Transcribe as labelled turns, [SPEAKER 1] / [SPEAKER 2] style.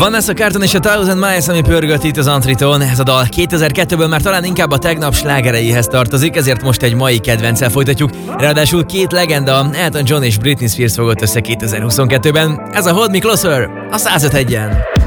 [SPEAKER 1] Vanessa Carlton és a Thousand Miles, ami pörgött itt az Antritón. Ez a dal 2002-ből már talán inkább a tegnap slágereihez tartozik, ezért most egy mai kedvenccel folytatjuk. Ráadásul két legenda, Elton John és Britney Spears fogott össze 2022-ben. Ez a Hold Me Closer, a 105.1-en.